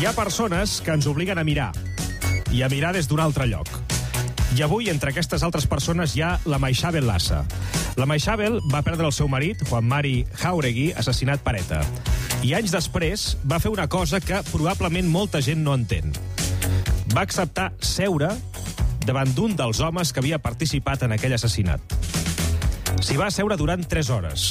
Hi ha persones que ens obliguen a mirar, i a mirar des d'un altre lloc. I avui, entre aquestes altres persones, hi ha la Maixabel Lassa. La Maixabel va perdre el seu marit, Juan Mari Jáuregui, assassinat per ETA. I anys després va fer una cosa que probablement molta gent no entén. Va acceptar seure davant d'un dels homes que havia participat en aquell assassinat. S'hi va asseure durant 3 hores.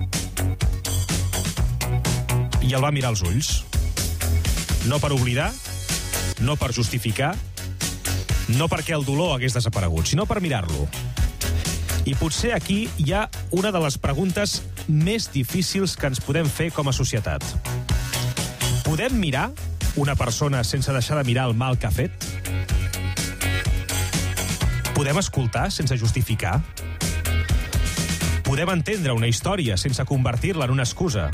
I el va mirar als ulls. No per oblidar, no per justificar, no perquè el dolor hagués desaparegut, sinó per mirar-lo. I potser aquí hi ha una de les preguntes més difícils que ens podem fer com a societat. Podem mirar una persona sense deixar de mirar el mal que ha fet? Podem escoltar sense justificar? Podem entendre una història sense convertir-la en una excusa?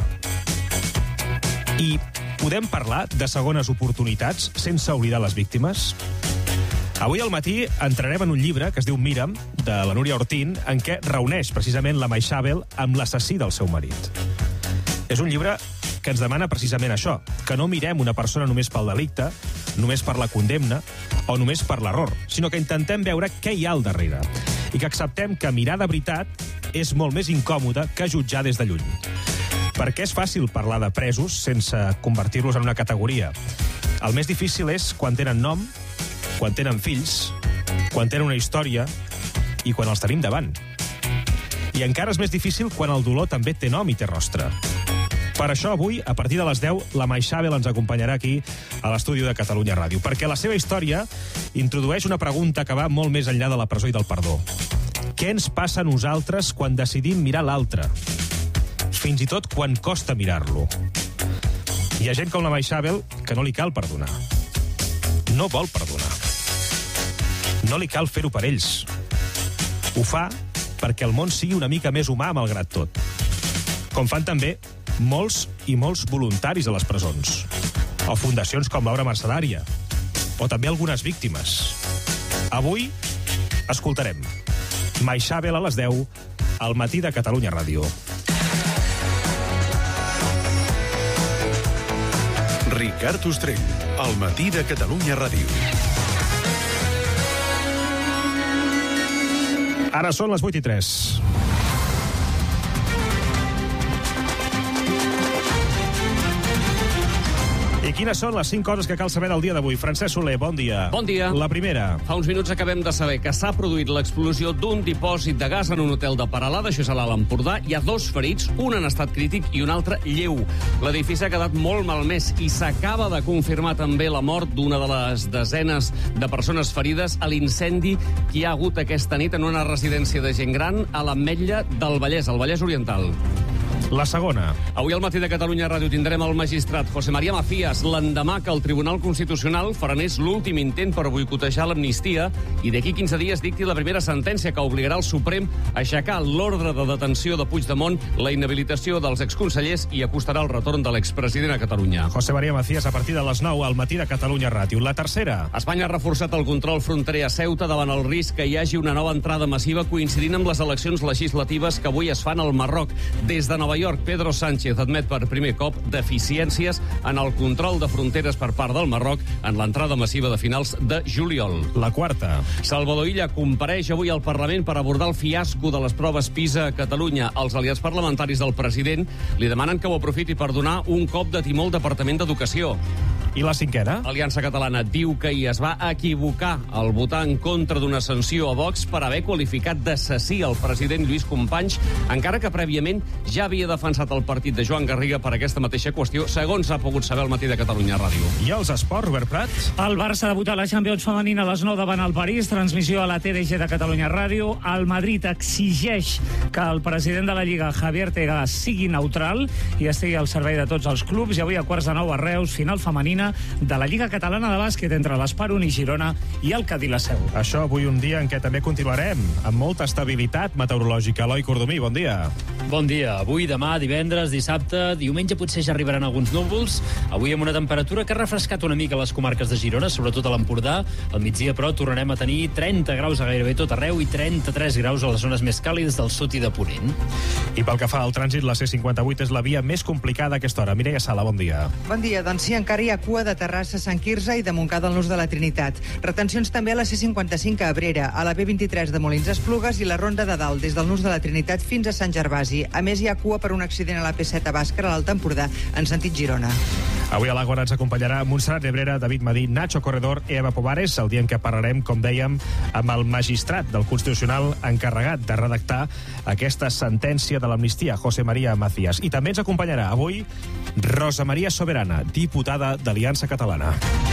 I podem parlar de segones oportunitats sense oblidar les víctimes? Avui al matí entrarem en un llibre que es diu Mira'm, de la Núria Ortín, en què reuneix precisament la Maixabel amb l'assassí del seu marit. És un llibre que ens demana precisament això, que no mirem una persona només pel delicte, només per la condemna o només per l'error, sinó que intentem veure què hi ha al darrere i que acceptem que mirar de veritat és molt més incòmode que jutjar des de lluny. Perquè és fàcil parlar de presos sense convertir-los en una categoria. El més difícil és quan tenen nom, quan tenen fills, quan tenen una història i quan els tenim davant. I encara és més difícil quan el dolor també té nom i té rostre. Per això avui, a partir de les 10, la Maixabel ens acompanyarà aquí a l'estudi de Catalunya Ràdio, perquè la seva història introdueix una pregunta que va molt més enllà de la presó i del perdó. Què ens passa a nosaltres quan decidim mirar l'altre? Fins i tot quan costa mirar-lo. Hi ha gent com la Maixabel que no li cal perdonar. No vol perdonar. No li cal fer-ho per ells. Ho fa perquè el món sigui una mica més humà malgrat tot. Com fan també molts i molts voluntaris a les presons. O fundacions com l'Obra Mercedària. O també algunes víctimes. Avui escoltarem Maixabel a les 10 al matí de Catalunya Ràdio. Ricard Ostrell, al matí de Catalunya Ràdio. Ara són les 8:03. I quines són les 5 coses que cal saber del dia d'avui? Francesc Soler, bon dia. Bon dia. La primera. Fa uns minuts acabem de saber que s'ha produït l'explosió d'un dipòsit de gas en un hotel de Peralada, això és a l'Alt Empordà. Hi ha 2 ferits, un en estat crític i un altre lleu. L'edifici ha quedat molt malmès i s'acaba de confirmar també la mort d'una de les desenes de persones ferides a l'incendi que hi ha hagut aquesta nit en una residència de gent gran a l'Ametlla del Vallès, al Vallès Oriental. La segona. Avui al matí de Catalunya Ràdio tindrem el magistrat José María Macías l'endemà que el Tribunal Constitucional faranés l'últim intent per boicotejar l'amnistia i d'aquí 15 dies dicti la primera sentència que obligarà el Suprem a aixecar l'ordre de detenció de Puigdemont, la inhabilitació dels exconsellers i acostarà el retorn de l'expresident a Catalunya. José María Macías a partir de les 9 al matí de Catalunya Ràdio. La tercera. Espanya ha reforçat el control fronterer a Ceuta davant el risc que hi hagi una nova entrada massiva coincidint amb les eleccions legislatives que avui es fan al Marroc. Des de Nova York, Pedro Sánchez admet per primer cop deficiències en el control de fronteres per part del Marroc en l'entrada massiva de finals de juliol. La quarta. Salvador Illa compareix avui al Parlament per abordar el fiasco de les proves PISA a Catalunya. Els aliats parlamentaris del president li demanen que ho aprofiti per donar un cop de timó al Departament d'Educació. I la cinquena? Aliança Catalana diu que hi es va equivocar al votar en contra d'una sanció a Vox per haver qualificat d'assassí el president Lluís Companys, encara que prèviament ja havia defensat el partit de Joan Garriga per aquesta mateixa qüestió, segons ha pogut saber al matí de Catalunya Ràdio. I els esports, Robert Prat? El Barça debuta a la Champions femenina a les 9 davant el París, transmissió a la TDG de Catalunya Ràdio. El Madrid exigeix que el president de la Lliga, Javier Tebas, sigui neutral i estigui al servei de tots els clubs. I avui a 8:45 a Reus, final femenina de la Lliga Catalana de Bàsquet entre l'Esparun i Girona i el Cadí la Seu. Això avui un dia en què també continuarem amb molta estabilitat meteorològica. Eloi Cordomí, bon dia. Bon dia. Avui, demà, divendres, dissabte, diumenge potser ja arribaran alguns núvols. Avui amb una temperatura que ha refrescat una mica les comarques de Girona, sobretot a l'Empordà. Al migdia, però, tornarem a tenir 30 graus a gairebé tot arreu i 33 graus a les zones més càlides del sud i de Ponent. I pel que fa al trànsit, la C58 és la via més complicada a aquesta hora. Mireia Sala, bon dia. Bon dia. Doncs sí, encara hi ha cua de Terrassa, Sant Quirze i de Montcada al Nus de la Trinitat. Retencions també a la C55 a Abrera, a la B23 de Molins Esplugues i la Ronda de Dalt, des del Nus de la Trinitat fins a Sant Gervasi. A més, hi ha cua per un accident a la P7 a Bàscara, a l'Alt Empordà, en sentit Girona. Avui a l'Àgora ens acompanyarà Montserrat Ebrera, David Madí, Nacho Corredor i Eva Pobares, el dia en què parlarem, com dèiem, amb el magistrat del Constitucional encarregat de redactar aquesta sentència de l'amnistia, José María Macías. I també ens acompanyarà avui Rosa María Soberana, diputada d'Aliança Catalana.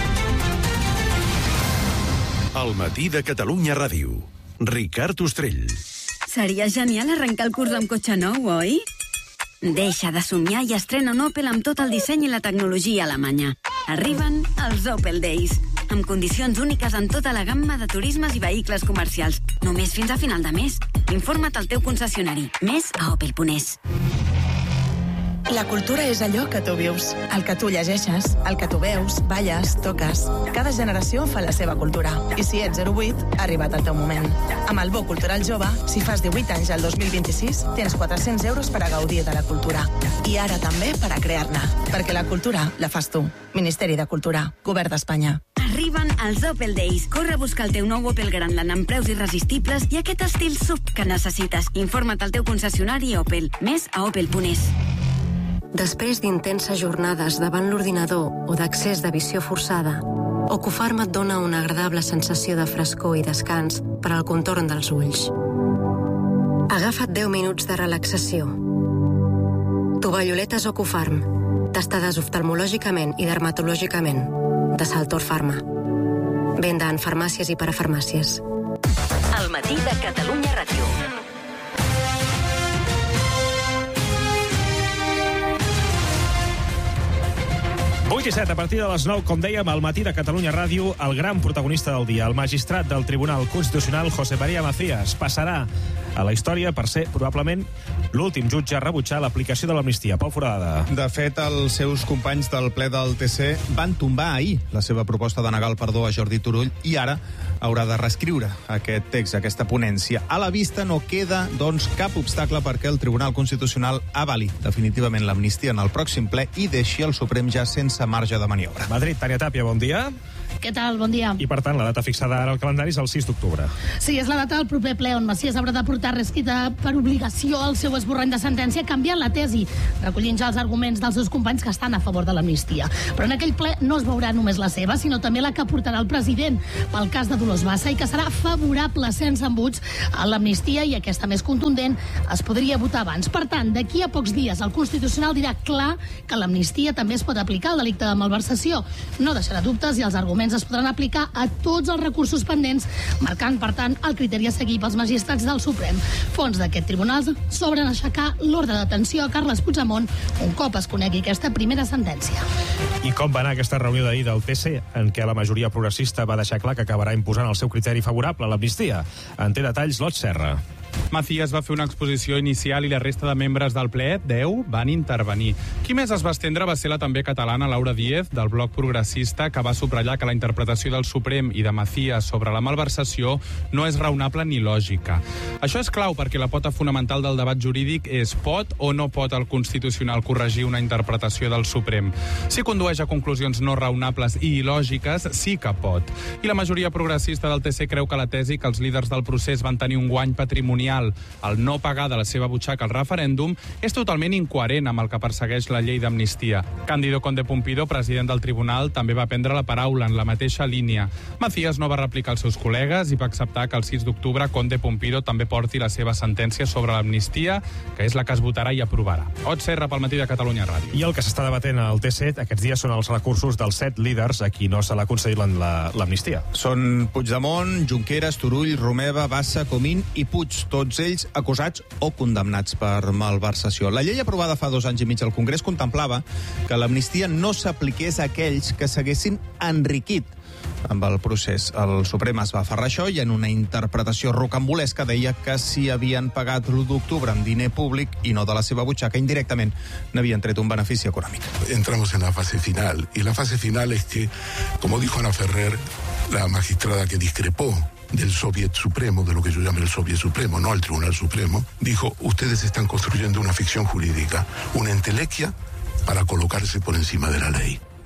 Al matí de Catalunya Ràdio. Ricard Ostrell. Seria genial arrencar el curs amb cotxe nou, oi? Deixa de somiar i estrena un Opel amb tot el disseny i la tecnologia alemanya. Arriben els Opel Days, amb condicions úniques en tota la gamma de turismes i vehicles comercials. Només fins a final de mes. Informa't al teu concessionari. Més a opel.es. La cultura és allò que tu vius, el que tu llegeixes, el que tu veus, balles, toques. Cada generació fa la seva cultura. I si ets 08, ha arribat el teu moment. Amb el Bo Cultural Jove, si fas 18 anys al 2026, tens 400 euros per a gaudir de la cultura. I ara també per a crear-ne. Perquè la cultura la fas tu. Ministeri de Cultura. Govern d'Espanya. Arriben els Opel Days. Corre a buscar el teu nou Opel Grandland amb preus irresistibles i aquest estil SUV que necessites. Informa't al teu concessionari Opel. Més a opel.es. Després d'intenses jornades davant l'ordinador o d'accés de visió forçada, Ocufarm et dona una agradable sensació de frescor i descans per al contorn dels ulls. Agafa't 10 minuts de relaxació. Tovalloletes Ocufarm, testades oftalmològicament i dermatològicament, de Saltor Pharma. Venda en farmàcies i parafarmàcies. Al matí de Catalunya Ràdio. 8 i 7, a partir de les 9, com dèiem, al matí de Catalunya Ràdio, el gran protagonista del dia, el magistrat del Tribunal Constitucional, José María Macías, passarà a la història per ser, probablement, l'últim jutge a rebutjar l'aplicació de l'amnistia. Pol Foradada. De fet, els seus companys del ple del TC van tombar ahir la seva proposta de negar el perdó a Jordi Turull i ara haurà de reescriure aquest text, aquesta ponència. A la vista no queda, doncs, cap obstacle perquè el Tribunal Constitucional avali definitivament l'amnistia en el pròxim ple i deixi el Suprem ja sense marge de maniobra. Madrid, Tània Tàpia, bon dia. Què tal? Bon dia. I, per tant, la data fixada ara al calendari és el 6 d'octubre. Sí, és la data del proper ple on Macías haurà de portar reescrita per obligació el seu esborrany de sentència canviant la tesi, recollint ja els arguments dels seus companys que estan a favor de l'amnistia. Però en aquell ple no es veurà només la seva, sinó també la que portarà el president pel cas de Dolors Bassa i que serà favorable sense embuts a l'amnistia i aquesta més contundent es podria votar abans. Per tant, d'aquí a pocs dies el Constitucional dirà clar que l'amnistia també es pot aplicar al delicte de malversació. No deixarà dubtes i els arguments es podran aplicar a tots els recursos pendents, marcant, per tant, el criteri a seguir pels magistrats del Suprem. Fons d'aquest tribunal s'obren a aixecar l'ordre d'atenció a Carles Puigdemont un cop es conegui aquesta primera sentència. I com va anar aquesta reunió d'ahir del TC, en què la majoria progressista va deixar clar que acabarà imposant el seu criteri favorable a l'amnistia? En té detalls l'Ot Serra. Macías va fer una exposició inicial i la resta de membres del ple, 10, van intervenir. Qui més es va estendre va ser la també catalana Laura Díez, del bloc progressista, que va subratllar que la interpretació del Suprem i de Macías sobre la malversació no és raonable ni lògica. Això és clau perquè la pota fonamental del debat jurídic és pot o no pot el Constitucional corregir una interpretació del Suprem. Si condueix a conclusions no raonables i il·lògiques, sí que pot. I la majoria progressista del TC creu que la tesi que els líders del procés van tenir un guany patrimonial al no pagar de la seva butxaca al referèndum és totalment incoherent amb el que persegueix la llei d'amnistia. Cándido Conde Pumpido, president del tribunal, també va prendre la paraula en la mateixa línia. Macías no va replicar els seus col·legues i va acceptar que el 6 d'octubre Conde Pumpido també porti la seva sentència sobre l'amnistia, que és la que es votarà i aprovarà. Ot Serra pel matí de Catalunya Ràdio. I el que s'està debatent al TC aquests dies són els recursos dels 7 líders a qui no se l'ha concedit l'amnistia. Són Puigdemont, Junqueras, Turull, Romeva, Bassa, Comín i Puig, tots ells acusats o condemnats per malversació. La llei aprovada fa 2 anys i mig al Congrés contemplava que l'amnistia no s'apliqués a aquells que s'haguessin enriquit amb el procés. El Suprem es va aferrar això i en una interpretació rocambolesca deia que si havien pagat l'1 d'octubre amb diner públic i no de la seva butxaca, indirectament n'havien tret un benefici econòmic. Entramos en la fase final y la fase final es que, como dijo Ana Ferrer, la magistrada que discrepó del Soviet Supremo, de lo que yo llamo el Soviet Supremo, no el Tribunal Supremo, dijo, ustedes están construyendo una ficción jurídica, una entelequia para colocarse por encima de la ley.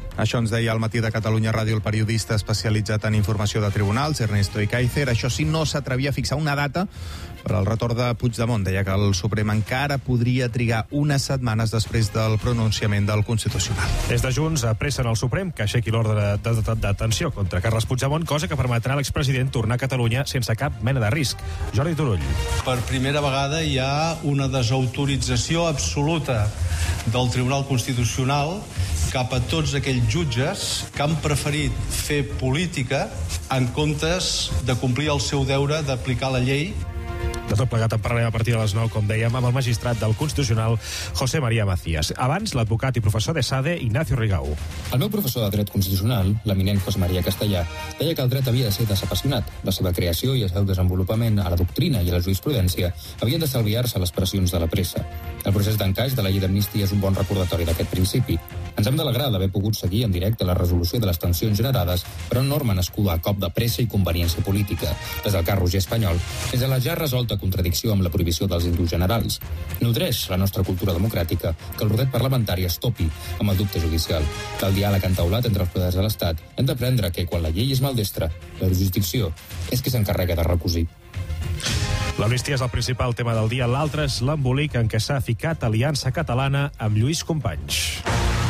Això ens deia al Matí de Catalunya Ràdio el periodista especialitzat en informació de tribunals, Ernesto Ikaizer. Això sí, no s'atrevia a fixar una data per al retorn de Puigdemont. Deia que el Suprem encara podria trigar unes setmanes després del pronunciament del Constitucional. Des de Junts apressen al Suprem que aixequi l'ordre de detenció contra Carles Puigdemont, cosa que permetrà a l'expresident tornar a Catalunya sense cap mena de risc. Jordi Turull. Per primera vegada hi ha una desautorització absoluta del Tribunal Constitucional cap a tots aquells jutges que han preferit fer política en comptes de complir el seu deure d'aplicar la llei. De tot plegat en parlarem a partir de les 9, com dèiem, amb el magistrat del Constitucional, José María Macías. Abans, l'advocat i professor de SADE, Ignacio Rigau. El meu professor de dret constitucional, l'eminent José María Castellà, deia que el dret havia de ser desapassionat. La seva creació i el seu desenvolupament a la doctrina i a la jurisprudència havien d'estalviar-se les pressions de la pressa. El procés d'encaix de la llei d'amnistia és un bon recordatori d'aquest principi. Ens hem d'alegrar d'haver pogut seguir en directe la resolució de les tensions generades per una norma nascuda a cop de pressa i conveniència política, des del cas Roger Espanyol, fins a la ja resolta contradicció amb la prohibició dels indults generals. Nodreix la nostra cultura democràtica que el rodet parlamentari es topi amb el dubte judicial. Del diàleg entaulat entre els poders de l'Estat hem d'aprendre que, quan la llei és maldestra, la jurisdicció és qui s'encarrega de recosir. L'amnistia és el principal tema del dia. L'altre és l'embolic en què s'ha ficat Aliança Catalana amb Lluís Companys.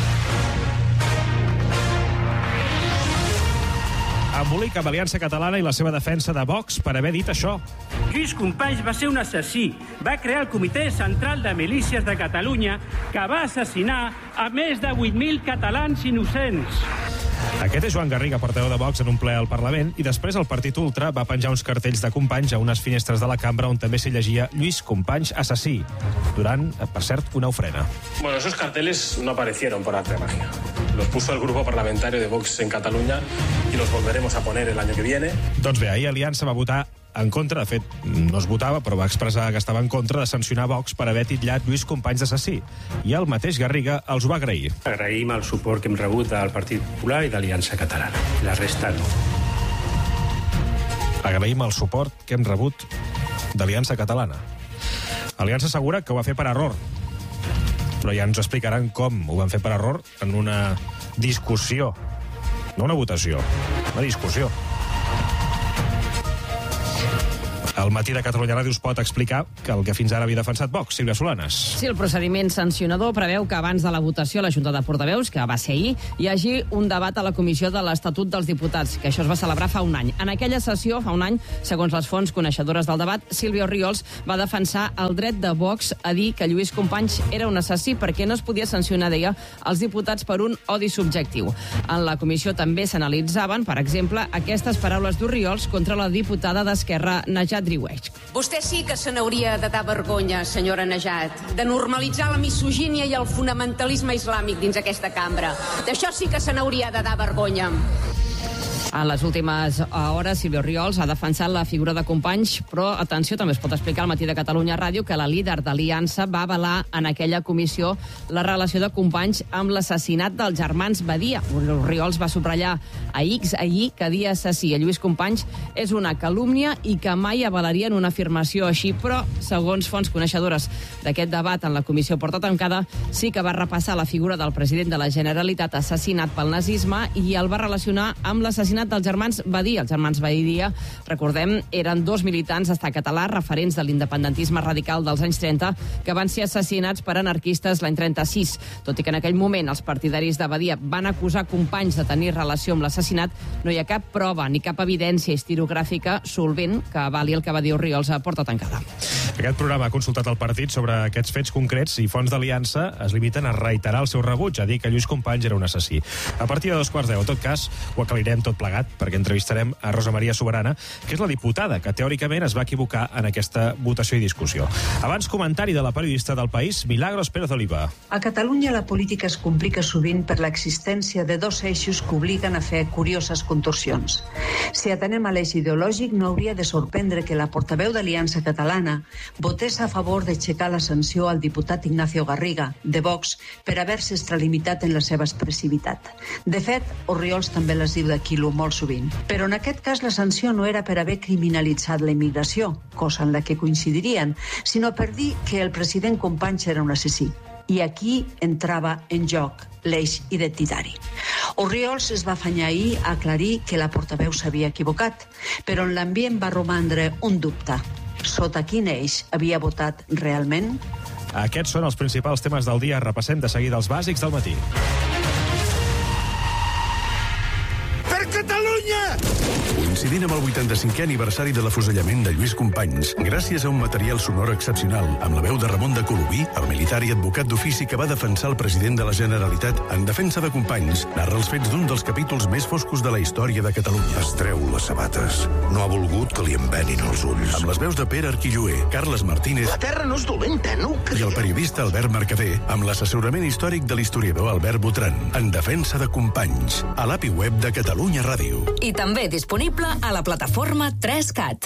Embolic amb Aliança Catalana i la seva defensa de Vox per haver dit això. Lluís Companys va ser un assassí. Va crear el Comitè Central de Milícies de Catalunya, que va assassinar a més de 8.000 catalans innocents. Aquest és Joan Garriga, portaveu de Vox, en un ple al Parlament, i després el Partit Ultra va penjar uns cartells de Companys a unes finestres de la cambra on també s'hi llegia Lluís Companys assassí, durant, per cert, una ofrena. Bueno, esos carteles no aparecieron por arte de magia. Los puso el grupo parlamentario de Vox en Cataluña y los volveremos a poner el año que viene. Doncs bé, ahir Aliança va votar en contra, de fet, no es votava, però va expressar que estava en contra de sancionar Vox per haver titllat Lluís Companys d'assassí. I el mateix Garriga els ho va agrair. Agraïm el suport que hem rebut del Partit Popular i d'Aliança Catalana. La resta no. Agraïm el suport que hem rebut d'Aliança Catalana. Aliança assegura que ho va fer per error, però ja ens explicaran com ho van fer per error en una discussió. No una votació, una discussió. El Matí de Catalunya Ràdio us pot explicar que el que fins ara havia defensat Vox. Sílvia Solanes. Sí, el procediment sancionador preveu que abans de la votació a la Junta de Portaveus, que va ser ahir, hi hagi un debat a la Comissió de l'Estatut dels Diputats, que això es va celebrar fa un any. En aquella sessió, fa un any, segons les fonts coneixedores del debat, Sílvia Orriols va defensar el dret de Vox a dir que Lluís Companys era un assassí perquè no es podia sancionar, deia, els diputats per un odi subjectiu. En la comissió també s'analitzaven, per exemple, aquestes paraules d'Orriols contra la diputada d'Esquerra, Najat Driouech. Vostè sí que se n'hauria de dar vergonya, senyora Najat, de normalitzar la misogínia i el fonamentalisme islàmic dins aquesta cambra. D'això sí que se n'hauria de dar vergonya. En les últimes hores, Sílvia Orriols ha defensat la figura de Companys, però, atenció, també es pot explicar al Matí de Catalunya Ràdio que la líder d'Aliança va avalar en aquella comissió la relació de Companys amb l'assassinat dels germans Badia. Orriols va subratllar a X ahir que dir assassí a Lluís Companys és una calúmnia i que mai avalarien una afirmació així, però, segons fonts coneixedores d'aquest debat en la comissió porta tancada, sí que va repassar la figura del president de la Generalitat assassinat pel nazisme i el va relacionar amb l'assassinat dels germans Badia. Els germans Badia, recordem, eren dos militants d'estat català referents de l'independentisme radical dels anys 30 que van ser assassinats per anarquistes l'any 36. Tot i que en aquell moment els partidaris de Badia van acusar Companys de tenir relació amb l'assassinat, no hi ha cap prova ni cap evidència historiogràfica solvent que avali el que va dir Orriols a porta tancada. Aquest programa ha consultat el partit sobre aquests fets concrets i fonts d'Aliança es limiten a reiterar el seu rebuig, a dir que Lluís Companys era un assassí. A partir de 2:15, en tot cas, ho aclarirem tot plegat, perquè entrevistarem a Rosa Maria Soberana, que és la diputada que teòricament es va equivocar en aquesta votació i discussió. Abans, comentari de la periodista del País, Milagros Pérez Oliva. A Catalunya la política es complica sovint per l'existència de dos eixos que obliguen a fer curioses contorsions. Si atenem a l'eix ideològic, no hauria de sorprendre que la portaveu d'Aliança Catalana votés a favor d'aixecar la sanció al diputat Ignacio Garriga, de Vox, per haver-se extralimitat en la seva expressivitat. De fet, Orriols també les diu de quilo molt sovint. Però en aquest cas la sanció no era per haver criminalitzat la immigració, cosa en la que coincidirien, sinó per dir que el president Companys era un assassí. I aquí entrava en joc l'eix identitari. Orriols es va afanyar ahir a aclarir que la portaveu s'havia equivocat, però en l'ambient va romandre un dubte. Sota quin eix havia votat realment? Aquests són els principals temes del dia. Repassem de seguida els bàsics del matí. Per Catalunya! Coincidint amb el 85è aniversari de l'afusellament de Lluís Companys, gràcies a un material sonor excepcional, amb la veu de Ramon de Colomí, el militar i advocat d'ofici que va defensar el president de la Generalitat en defensa de Companys, narra els fets d'un dels capítols més foscos de la història de Catalunya. Es treu les sabates. No ha volgut que li envenin els ulls. Amb les veus de Pere Arquilloé, Carles Martínez... La terra no és dolenta, no ho I el periodista Albert Mercader, amb l'assessorament històric de l'historiador Albert Botran, en defensa de Companys, a l'API web de Catalunya Ràdio. I també disponible a la plataforma 3CAT.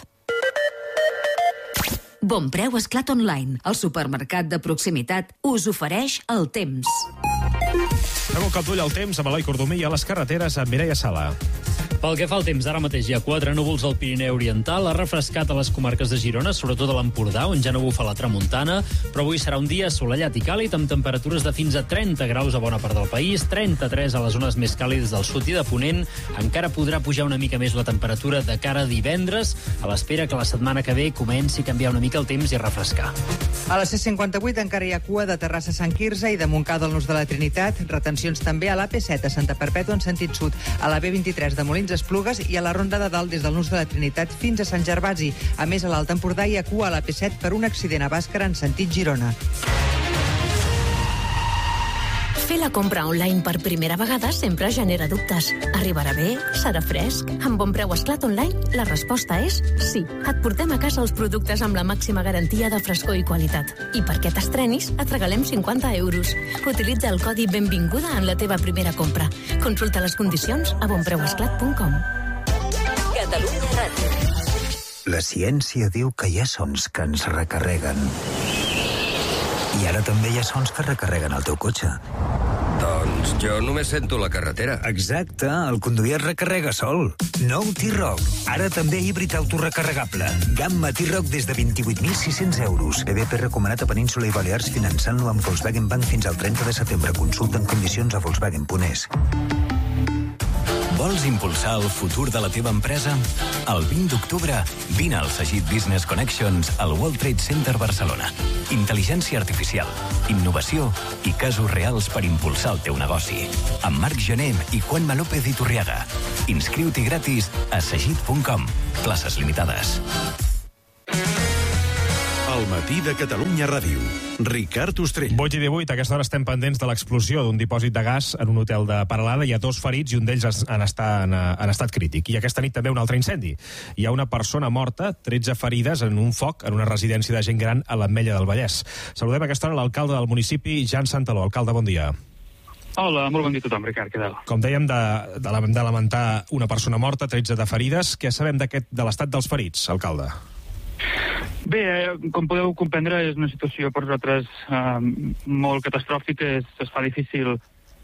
Bon Preu Esclat Online. El supermercat de proximitat us ofereix el temps. Fem un cop d'ull al temps amb Eloi Cordomí i a les carreteres amb Mireia Sala. Pel que fa al temps, ara mateix hi ha 4 núvols al Pirineu Oriental, ha refrescat a les comarques de Girona, sobretot a l'Empordà, on ja no bufa la tramuntana, però avui serà un dia assolellat i càlid, amb temperatures de fins a 30 graus a bona part del país, 33 a les zones més càlides del sud i de Ponent. Encara podrà pujar una mica més la temperatura de cara a divendres, a l'espera que la setmana que ve comenci a canviar una mica el temps i a refrescar. A la C58 encara hi ha cua de Terrassa a Sant Quirze i de Montcada al Nus de la Trinitat, retencions també a l'AP7 a Santa Perpètua en sentit sud, a la B23 de Molins Esplugues i a la Ronda de Dalt des del Nus de la Trinitat fins a Sant Gervasi. A més, a l'Alt Empordà hi ha cua a l'AP7 per un accident a Bàscara en sentit Girona. Fer la compra online per primera vegada sempre genera dubtes. Arribarà bé? Serà fresc? Amb Bon Preu Esclat Online, la resposta és sí. Et portem a casa els productes amb la màxima garantia de frescor i qualitat. I perquè t'estrenis, et regalem 50 euros. Utilitza el codi Benvinguda en la teva primera compra. Consulta les condicions a bonpreuesclat.com. Catalunya Ràdio. La ciència diu que hi ha sons que ens recarreguen. I ara també hi ha sons que recarreguen el teu cotxe. Doncs jo només sento la carretera. Exacte, el conduir es recarrega sol. Nou T-Roc, ara també híbrid autorecarregable. Gamma T-Roc des de 28.600 euros. BBP recomanat a Península i Balears finançant-lo amb Volkswagen Bank fins al 30 de setembre. Consulta en condicions a Volkswagen.es. Vols impulsar el futur de la teva empresa? El 20 d'octubre, vine al Sagit Business Connections al World Trade Center Barcelona. Intel·ligència artificial, innovació i casos reals per impulsar el teu negoci. Amb Marc Gené i Juanma López Iturriaga. Inscriu-t'hi gratis a sagit.com. Places limitades. El matí de Catalunya Ràdio. Ricard Ostrell. 8 i 18, a aquesta hora estem pendents de l'explosió d'un dipòsit de gas en un hotel de Peralada. Hi ha 2 ferits i un d'ells en estat crític. I aquesta nit també un altre incendi. Hi ha una persona morta, 13 ferides en un foc en una residència de gent gran a l'Ametlla del Vallès. Saludem a aquesta hora l'alcalde del municipi, Jan Santaló. Alcalde, bon dia. Hola, molt bon dia a tothom, Ricard, què tal? Com dèiem, de lamentar una persona morta, 13 de ferides. Què sabem de l'estat dels ferits, alcalde? Bé, com podeu comprendre, és una situació per nosaltres molt catastròfica. Es fa difícil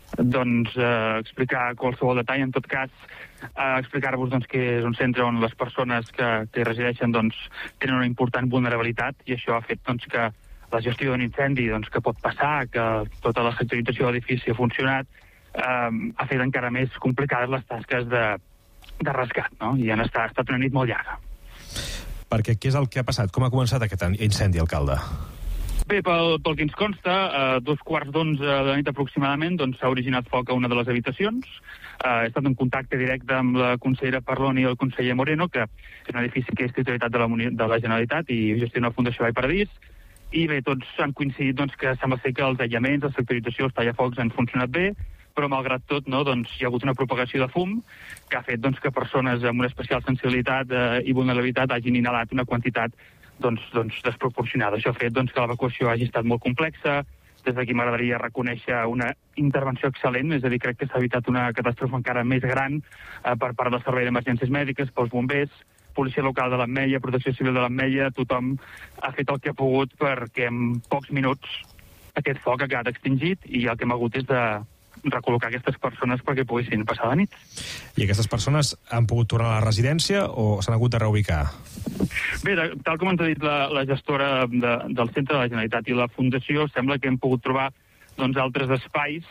explicar qualsevol detall. En tot cas, explicar-vos que és un centre on les persones que resideixen tenen una important vulnerabilitat, i això ha fet que la gestió d'un incendi que pot passar, que tota la sectorització de l'edifici ha funcionat, ha fet encara més complicades les tasques de rescat, no? I ha estat una nit molt llarga. Perquè què és el que ha passat? Com ha començat aquest incendi, alcalde? Bé, pel que ens consta, a 2:15 de la nit aproximadament s'ha originat foc a una de les habitacions. He estat en contacte directe amb la consellera Parlon i el conseller Moreno, que és un edifici que és titularitat de la Generalitat i gestiona la Fundació Vall Paradís. I bé, tots han coincidit que sembla ser que els aïllaments, la sectorització, els tallafocs han funcionat bé, però malgrat tot hi ha hagut una propagació de fum que ha fet que persones amb una especial sensibilitat i vulnerabilitat hagin inhalat una quantitat desproporcionada. Això ha fet que l'evacuació hagi estat molt complexa. Des d'aquí m'agradaria reconèixer una intervenció excel·lent, és a dir, crec que s'ha evitat una catàstrofe encara més gran per part del Servei d'Emergències Mèdiques, pels bombers, Policia Local de l'Ametlla, Protecció Civil de l'Ametlla. Tothom ha fet el que ha pogut perquè en pocs minuts aquest foc ha quedat extingit, i el que hem hagut és de recol·locar aquestes persones perquè poguessin passar la nit. I aquestes persones han pogut tornar a la residència o s'han hagut de reubicar? Bé, tal com ens ha dit la gestora del centre de la Generalitat i la Fundació, sembla que hem pogut trobar altres espais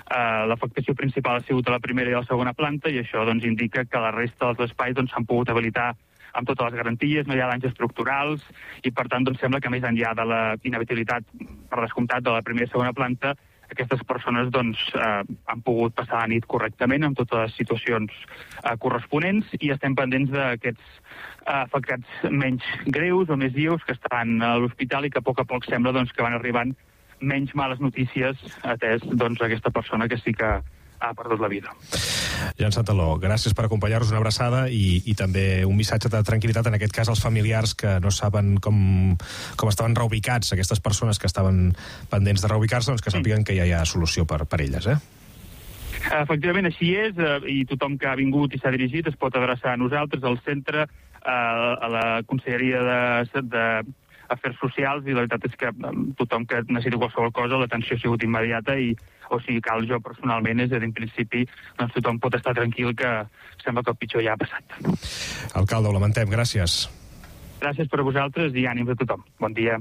L'afectació principal ha sigut a la primera i a la segona planta, i això doncs, indica que la resta dels espais doncs, s'han pogut habilitar amb totes les garanties, no hi ha danys estructurals, i per tant doncs, sembla que més enllà de la inhabitabilitat, per descomptat, de la primera i segona planta, aquestes persones doncs, han pogut passar la nit correctament amb totes les situacions corresponents, i estem pendents d'aquests afectats menys greus o més lleus que estan a l'hospital i que a poc sembla doncs, que van arribant menys males notícies, atès doncs, aquesta persona que sí que ha perdut la vida. Jan Santaló, gràcies per acompanyar-nos, una abraçada i també un missatge de tranquil·litat, en aquest cas als familiars que no saben com estaven reubicats, aquestes persones que estaven pendents de reubicar-se, doncs que sàpiguen que ja hi ha solució per elles, Efectivament, així és, i tothom que ha vingut i s'ha dirigit es pot adreçar a nosaltres, al centre, a la Conselleria d'Afers Socials, i la veritat és que tothom que necessiti qualsevol cosa, l'atenció ha sigut immediata, o si cal jo personalment, és a dir, en principi, doncs tothom pot estar tranquil que sembla que el pitjor ja ha passat. Alcalde, ho lamentem, gràcies. Gràcies per a vosaltres i ànims a tothom. Bon dia.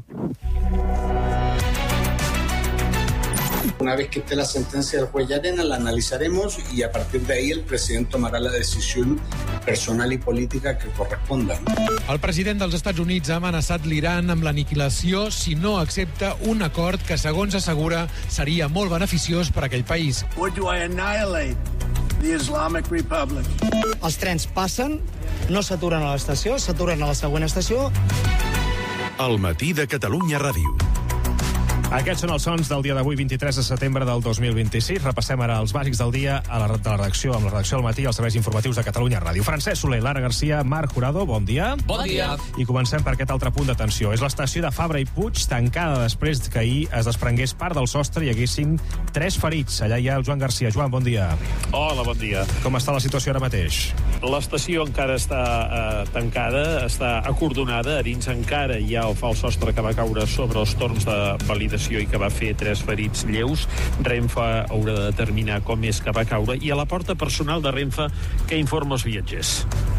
Una vez que esté la sentencia del juez Llarena, la analizaremos y a partir de ahí el presidente tomará la decisión personal y política que corresponda. El president dels Estats Units ha amenaçat l'Iran amb l'aniquilació si no accepta un acord que, segons assegura, seria molt beneficiós per a aquell país. Or do I annihilate the Islamic Republic? Els trens passen, no s'aturen a l'estació, s'aturen a la següent estació. El matí de Catalunya Ràdio. Aquests són els sons del dia d'avui, 23 de setembre del 2026. Repassem ara els bàsics del dia de la redacció, amb la redacció del matí i els serveis informatius de Catalunya Ràdio. Francesc Soler, Lara Garcia, Marc Jurado, bon dia. Bon dia. I comencem per aquest altre punt d'atenció. És l'estació de Fabra i Puig, tancada després que ahir es desprengués part del sostre i hi haguessin 3 ferits. Allà hi ha el Joan Garcia. Joan, bon dia. Hola, bon dia. Com està la situació ara mateix? L'estació encara està tancada, està acordonada. A dins encara hi ha el fals sostre que va caure sobre els torns de validació i que va fer 3 ferits lleus. Renfe haurà de determinar com és que va caure, i a la porta personal de Renfe que informa els viatgers.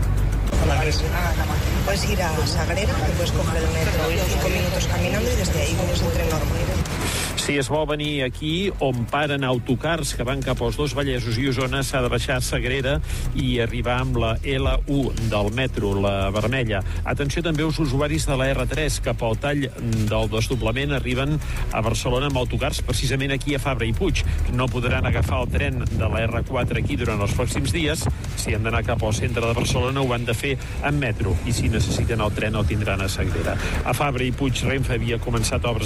Puedes ir a Sagrera, que puedes coger el metro, ir 5 minutos caminando y desde ahí coges el tren normal. Si es vol venir aquí, on paren autocars que van cap als dos Vallesos i Osona, s'ha de baixar a Sagrera i arribar amb la L1 del metro, la vermella. Atenció també als usuaris de la R3, que pel tall del desdoblament arriben a Barcelona amb autocars, precisament aquí a Fabra i Puig. No podran agafar el tren de la R4 aquí durant els pròxims dies. Si han d'anar cap al centre de Barcelona, ho han de fer en metro, i si necessiten el tren el tindran a Sagrera. A Fabra i Puig, Renfe havia començat obres